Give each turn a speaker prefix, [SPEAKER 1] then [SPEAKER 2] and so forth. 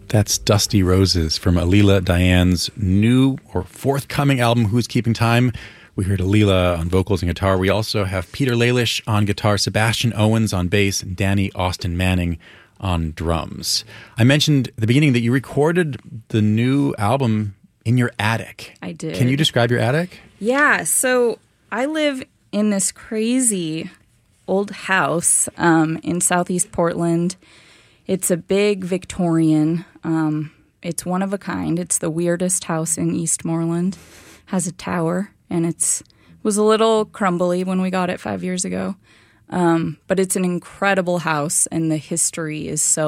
[SPEAKER 1] That's Dusty Roses from Alila Diane's new or forthcoming album, Who's Keeping Time? We heard Alila on vocals and guitar. We also have Peter Lalish on guitar, Sebastian Owens on bass, and Danny Austin Manning on drums. I mentioned at the beginning that you recorded the new album in your attic.
[SPEAKER 2] I did.
[SPEAKER 1] Can you describe your attic?
[SPEAKER 2] Yeah, so I live in this crazy old house in Southeast Portland. It's a big Victorian. It's one of a kind. It's the weirdest house in Eastmoreland. Has a tower, and it was a little crumbly when we got it 5 years ago. But it's an incredible house, and the history is so